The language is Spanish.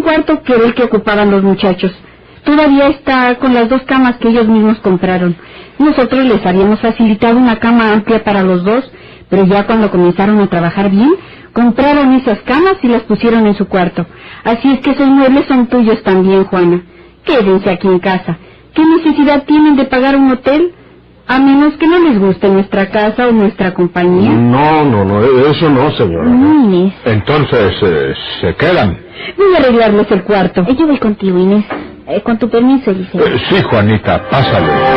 cuarto que era el que ocupaban los muchachos. Todavía está con las 2 camas que ellos mismos compraron. Nosotros les habíamos facilitado una cama amplia para los 2, pero ya cuando comenzaron a trabajar bien, compraron esas camas y las pusieron en su cuarto. Así es que esos muebles son tuyos también, Juana. Quédense aquí en casa. ¿Qué necesidad tienen de pagar un hotel? A menos que no les guste nuestra casa o nuestra compañía. No, eso no, señora. Inés. Entonces, ¿se quedan? Voy a arreglarles el cuarto. Yo voy contigo, Inés. Con tu permiso, Eliseo. Sí, Juanita, pásale.